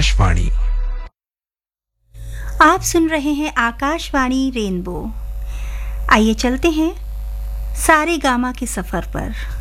आकाशवाणी। आप सुन रहे हैं आकाशवाणी रेनबो। आइए चलते हैं सारे गामा के सफर पर।